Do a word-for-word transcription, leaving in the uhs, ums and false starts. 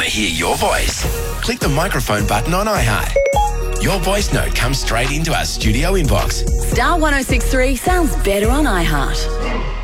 to hear your voice? Click the microphone button on iHeart. Your voice note comes straight into our studio inbox. Star one oh six three sounds better on iHeart.